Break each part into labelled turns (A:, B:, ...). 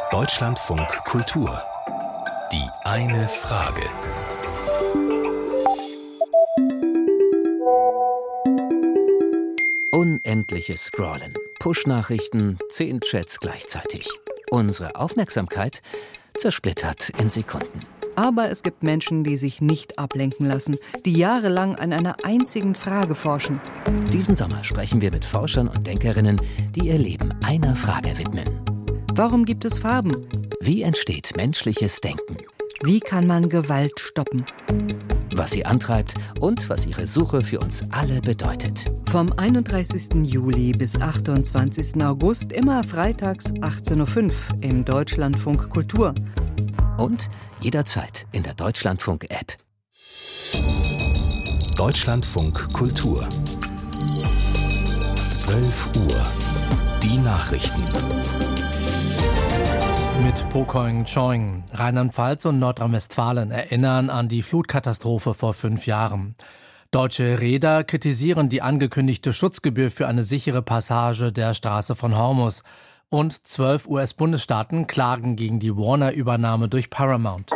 A: Deutschlandfunk Kultur. Die eine Frage.
B: Unendliches Scrollen, Push-Nachrichten, 10 Chats gleichzeitig. Unsere Aufmerksamkeit zersplittert in Sekunden.
C: Aber es gibt Menschen, die sich nicht ablenken lassen, die jahrelang an einer einzigen Frage forschen.
B: Diesen Sommer sprechen wir mit Forschern und Denkerinnen, die ihr Leben einer Frage widmen.
C: Warum gibt es Farben?
B: Wie entsteht menschliches Denken?
C: Wie kann man Gewalt stoppen?
B: Was sie antreibt und was ihre Suche für uns alle bedeutet.
C: Vom 31. Juli bis 28. August, immer freitags 18.05 Uhr im Deutschlandfunk Kultur.
B: Und jederzeit in der Deutschlandfunk-App.
A: Deutschlandfunk Kultur. 12 Uhr. Die Nachrichten.
D: Mit Pokoing Choing. Rheinland-Pfalz und Nordrhein-Westfalen erinnern an die Flutkatastrophe vor 5 Jahren. Deutsche Reeder kritisieren die angekündigte Schutzgebühr für eine sichere Passage der Straße von Hormuz. Und 12 US-Bundesstaaten klagen gegen die Warner-Übernahme durch Paramount.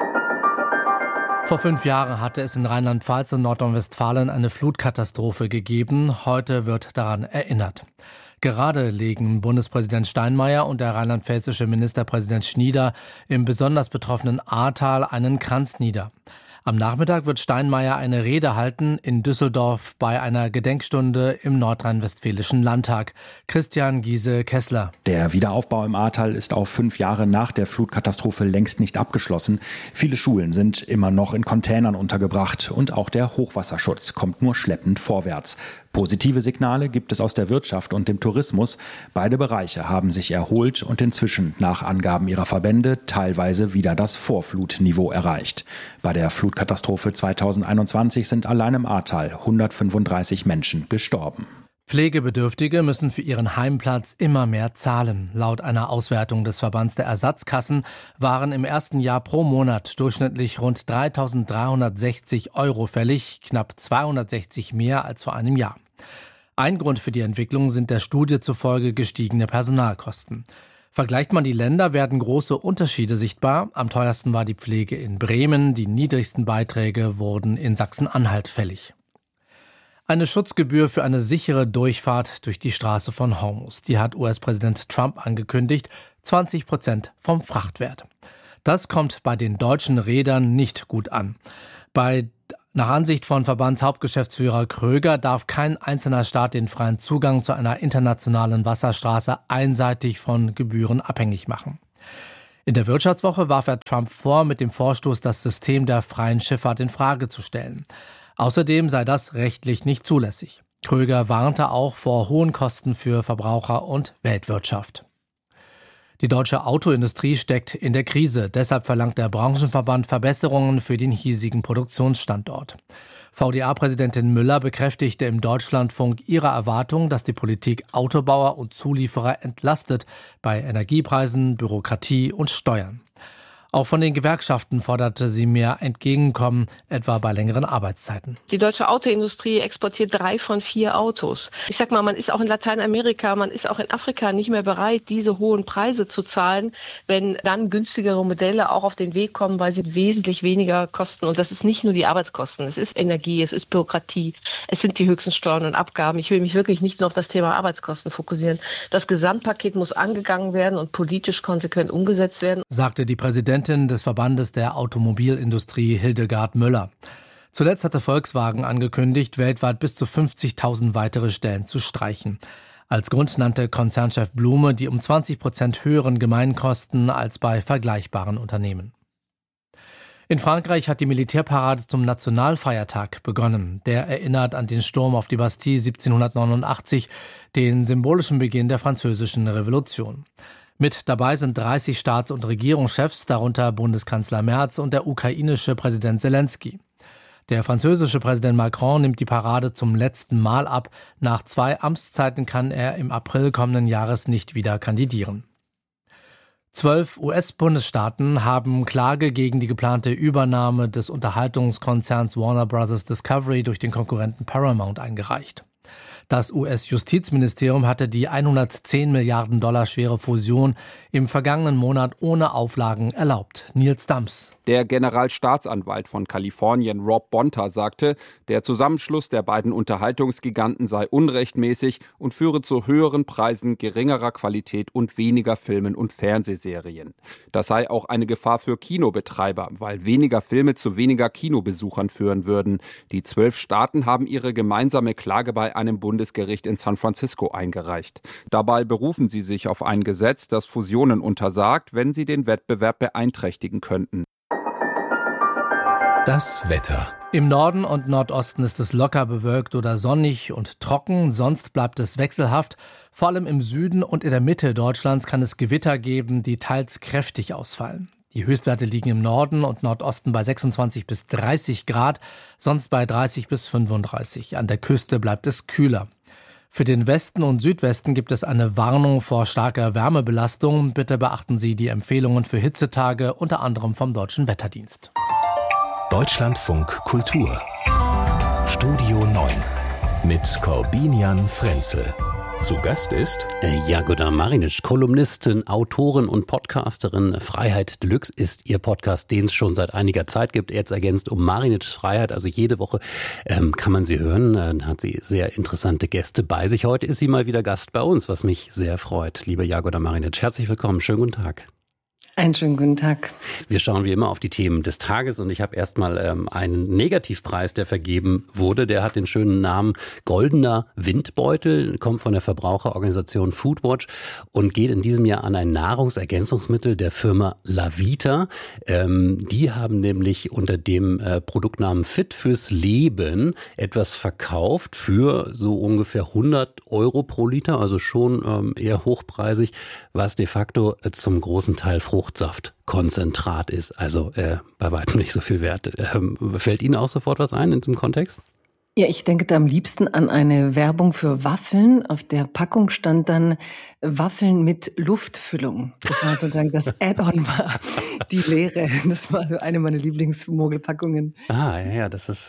D: Vor 5 Jahren hatte es in Rheinland-Pfalz und Nordrhein-Westfalen eine Flutkatastrophe gegeben. Heute wird daran erinnert. Gerade legen Bundespräsident Steinmeier und der rheinland-pfälzische Ministerpräsident Schnieder im besonders betroffenen Ahrtal einen Kranz nieder. Am Nachmittag wird Steinmeier eine Rede halten in Düsseldorf bei einer Gedenkstunde im nordrhein-westfälischen Landtag. Christian Giese-Kessler.
E: Der Wiederaufbau im Ahrtal ist auch 5 Jahre nach der Flutkatastrophe längst nicht abgeschlossen. Viele Schulen sind immer noch in Containern untergebracht und auch der Hochwasserschutz kommt nur schleppend vorwärts. Positive Signale gibt es aus der Wirtschaft und dem Tourismus. Beide Bereiche haben sich erholt und inzwischen nach Angaben ihrer Verbände teilweise wieder das Vorflutniveau erreicht. Bei der Flutkatastrophe 2021 sind allein im Ahrtal 135 Menschen gestorben.
D: Pflegebedürftige müssen für ihren Heimplatz immer mehr zahlen. Laut einer Auswertung des Verbands der Ersatzkassen waren im ersten Jahr pro Monat durchschnittlich rund 3.360 € fällig, knapp 260 mehr als vor einem Jahr. Ein Grund für die Entwicklung sind der Studie zufolge gestiegene Personalkosten. Vergleicht man die Länder, werden große Unterschiede sichtbar. Am teuersten war die Pflege in Bremen, die niedrigsten Beiträge wurden in Sachsen-Anhalt fällig. Eine Schutzgebühr für eine sichere Durchfahrt durch die Straße von Hormuz. Die hat US-Präsident Trump angekündigt, 20% vom Frachtwert. Das kommt bei den deutschen Reedern nicht gut an. Nach Ansicht von Verbandshauptgeschäftsführer Kröger darf kein einzelner Staat den freien Zugang zu einer internationalen Wasserstraße einseitig von Gebühren abhängig machen. In der Wirtschaftswoche warf er Trump vor, mit dem Vorstoß das System der freien Schifffahrt in Frage zu stellen. Außerdem sei das rechtlich nicht zulässig. Kröger warnte auch vor hohen Kosten für Verbraucher und Weltwirtschaft. Die deutsche Autoindustrie steckt in der Krise. Deshalb verlangt der Branchenverband Verbesserungen für den hiesigen Produktionsstandort. VDA-Präsidentin Müller bekräftigte im Deutschlandfunk ihre Erwartung, dass die Politik Autobauer und Zulieferer entlastet bei Energiepreisen, Bürokratie und Steuern. Auch von den Gewerkschaften forderte sie mehr Entgegenkommen, etwa bei längeren Arbeitszeiten.
F: Die deutsche Autoindustrie exportiert 3 von 4 Autos. Ich sag mal, man ist auch in Lateinamerika, man ist auch in Afrika nicht mehr bereit, diese hohen Preise zu zahlen, wenn dann günstigere Modelle auch auf den Weg kommen, weil sie wesentlich weniger kosten. Und das ist nicht nur die Arbeitskosten, es ist Energie, es ist Bürokratie, es sind die höchsten Steuern und Abgaben. Ich will mich wirklich nicht nur auf das Thema Arbeitskosten fokussieren. Das Gesamtpaket muss angegangen werden und politisch konsequent umgesetzt werden,
D: sagte die Präsidentin des Verbandes der Automobilindustrie Hildegard Müller. Zuletzt hatte Volkswagen angekündigt, weltweit bis zu 50.000 weitere Stellen zu streichen. Als Grund nannte Konzernchef Blume die um 20% höheren Gemeinkosten als bei vergleichbaren Unternehmen. In Frankreich hat die Militärparade zum Nationalfeiertag begonnen. Der erinnert an den Sturm auf die Bastille 1789, den symbolischen Beginn der Französischen Revolution. Mit dabei sind 30 Staats- und Regierungschefs, darunter Bundeskanzler Merz und der ukrainische Präsident Zelensky. Der französische Präsident Macron nimmt die Parade zum letzten Mal ab. Nach 2 Amtszeiten kann er im April kommenden Jahres nicht wieder kandidieren. 12 US-Bundesstaaten haben Klage gegen die geplante Übernahme des Unterhaltungskonzerns Warner Bros. Discovery durch den Konkurrenten Paramount eingereicht. Das US-Justizministerium hatte die 110 Milliarden Dollar schwere Fusion im vergangenen Monat ohne Auflagen erlaubt. Nils Dams.
G: Der Generalstaatsanwalt von Kalifornien, Rob Bonta, sagte, der Zusammenschluss der beiden Unterhaltungsgiganten sei unrechtmäßig und führe zu höheren Preisen, geringerer Qualität und weniger Filmen und Fernsehserien. Das sei auch eine Gefahr für Kinobetreiber, weil weniger Filme zu weniger Kinobesuchern führen würden. Die 12 Staaten haben ihre gemeinsame Klage bei einem Bundesgericht in San Francisco eingereicht. Dabei berufen sie sich auf ein Gesetz, das Fusionen untersagt, wenn sie den Wettbewerb beeinträchtigen könnten.
A: Das Wetter.
D: Im Norden und Nordosten ist es locker bewölkt oder sonnig und trocken, sonst bleibt es wechselhaft. Vor allem im Süden und in der Mitte Deutschlands kann es Gewitter geben, die teils kräftig ausfallen. Die Höchstwerte liegen im Norden und Nordosten bei 26 bis 30 Grad, sonst bei 30 bis 35. An der Küste bleibt es kühler. Für den Westen und Südwesten gibt es eine Warnung vor starker Wärmebelastung. Bitte beachten Sie die Empfehlungen für Hitzetage, unter anderem vom Deutschen Wetterdienst.
A: Deutschlandfunk Kultur. Studio 9 mit Korbinian Frenzel. Zu Gast ist
H: Jagoda Marinic, Kolumnistin, Autorin und Podcasterin. Freiheit Deluxe ist ihr Podcast, den es schon seit einiger Zeit gibt. Jetzt ergänzt um Marinic Freiheit, also jede Woche kann man sie hören. Dann hat sie sehr interessante Gäste bei sich. Heute ist sie mal wieder Gast bei uns, was mich sehr freut. Liebe Jagoda Marinic, herzlich willkommen. Schönen guten Tag.
I: Einen schönen guten Tag.
H: Wir schauen wie immer auf die Themen des Tages und ich habe erstmal einen Negativpreis, der vergeben wurde. Der hat den schönen Namen Goldener Windbeutel, kommt von der Verbraucherorganisation Foodwatch und geht in diesem Jahr an ein Nahrungsergänzungsmittel der Firma Lavita. Die haben nämlich unter dem Produktnamen Fit fürs Leben etwas verkauft für so ungefähr 100 € pro Liter, also schon eher hochpreisig, was de facto zum großen Teil Fruchtsaftkonzentrat ist, also bei weitem nicht so viel wert. Fällt Ihnen auch sofort was ein in diesem Kontext?
I: Ja, ich denke da am liebsten an eine Werbung für Waffeln. Auf der Packung stand dann Waffeln mit Luftfüllung. Das war sozusagen das Add-on, war die Leere. Das war so eine meiner Lieblingsmogelpackungen.
H: Ja, das ist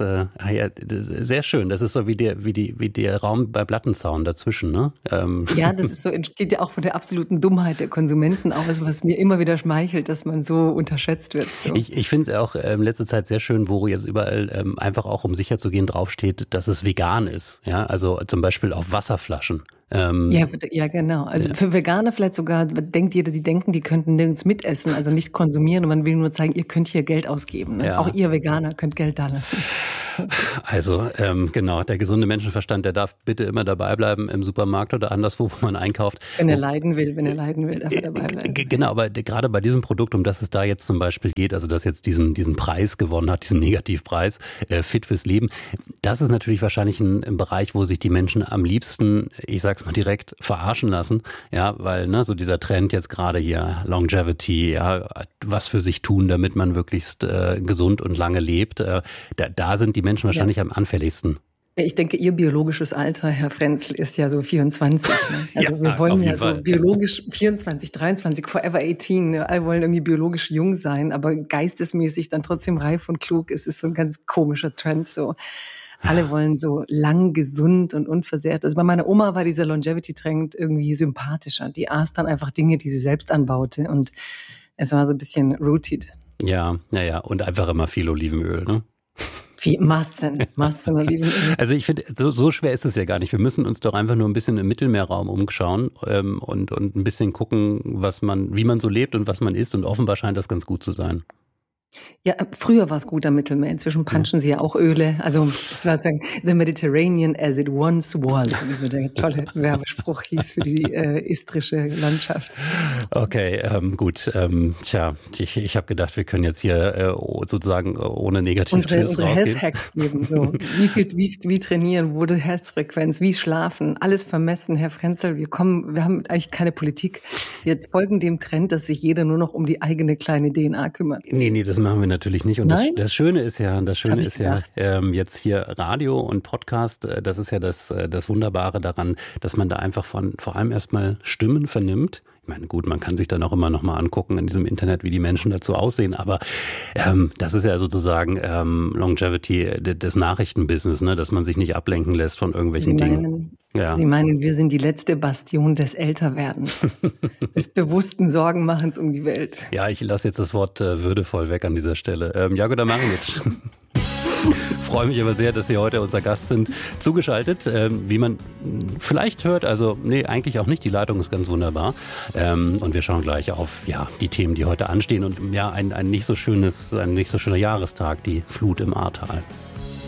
H: sehr schön. Das ist so wie der Raum bei Plattenzaun dazwischen, ne?
I: Ja, das ist so, geht ja auch von der absoluten Dummheit der Konsumenten aus, was mir immer wieder schmeichelt, dass man so unterschätzt wird. So. Ich finde es auch in letzter Zeit sehr schön, wo jetzt überall einfach auch, um sicher zu gehen, draufsteht, dass es vegan ist. Ja, also zum Beispiel auf Wasserflaschen. Ja, genau. Also für Veganer vielleicht sogar denkt jeder, die denken, die könnten nirgends mitessen, also nicht konsumieren und man will nur zeigen, ihr könnt hier Geld ausgeben. Ne? Ja. Auch ihr Veganer könnt Geld da lassen.
H: Also genau, der gesunde Menschenverstand, der darf bitte immer dabei bleiben im Supermarkt oder anderswo, wo man einkauft.
I: Wenn er leiden will, darf er dabei bleiben.
H: Genau, aber gerade bei diesem Produkt, um das es da jetzt zum Beispiel geht, also das jetzt diesen Preis gewonnen hat, diesen Negativpreis, Fit fürs Leben, das ist natürlich wahrscheinlich ein Bereich, wo sich die Menschen am liebsten, ich sag's mal direkt, verarschen lassen, ja, weil so dieser Trend jetzt gerade hier, Longevity, ja, was für sich tun, damit man möglichst gesund und lange lebt, da sind die Menschen wahrscheinlich am anfälligsten.
I: Ja, ich denke, Ihr biologisches Alter, Herr Frenzel, ist ja so 24. Ne? Also
H: ja,
I: wir wollen ja
H: Fall.
I: So biologisch 24, 23, forever 18. Ne? Alle wollen irgendwie biologisch jung sein, aber geistesmäßig dann trotzdem reif und klug. Es ist so ein ganz komischer Trend so. Alle wollen so lang, gesund und unversehrt. Also bei meiner Oma war dieser Longevity-Trend irgendwie sympathischer. Die aß dann einfach Dinge, die sie selbst anbaute und es war so ein bisschen rooted.
H: Ja, und einfach immer viel Olivenöl, ne?
I: Wie Massen Olivenöl.
H: Also ich finde, so schwer ist es ja gar nicht. Wir müssen uns doch einfach nur ein bisschen im Mittelmeerraum umschauen und ein bisschen gucken, wie man so lebt und was man isst. Und offenbar scheint das ganz gut zu sein.
I: Ja, früher war es gut am Mittelmeer. Inzwischen punchen sie ja auch Öle. Also das war sagen, the Mediterranean as it once was, wie so der tolle Werbespruch hieß für die istrische Landschaft.
H: Okay, gut. Ich habe gedacht, wir können jetzt hier sozusagen ohne Negativ-Twist
I: unsere
H: rausgehen.
I: Health Hacks geben. So. Wie trainieren, wo die Herzfrequenz, wie schlafen, alles vermessen, Herr Frenzel. Wir haben eigentlich keine Politik. Wir folgen dem Trend, dass sich jeder nur noch um die eigene kleine DNA kümmert.
H: Nee, das machen wir natürlich nicht. Und das Schöne ist ja, jetzt hier Radio und Podcast, das ist ja das Wunderbare daran, dass man da einfach vor allem erstmal Stimmen vernimmt, Ich meine, gut, man kann sich dann auch immer noch mal angucken in diesem Internet, wie die Menschen dazu aussehen, aber das ist ja sozusagen Longevity des Nachrichtenbusiness, ne? Dass man sich nicht ablenken lässt von irgendwelchen Dingen. Ja.
I: Sie meinen, wir sind die letzte Bastion des Älterwerdens, des bewussten Sorgenmachens um die Welt.
H: Ja, ich lasse jetzt das Wort würdevoll weg an dieser Stelle. Jagoda Marinic. Freue mich aber sehr, dass Sie heute unser Gast sind. Zugeschaltet, wie man vielleicht hört, also nee, eigentlich auch nicht, die Leitung ist ganz wunderbar. Und wir schauen gleich auf die Themen, die heute anstehen und ein nicht so schöner Jahrestag, die Flut im Ahrtal.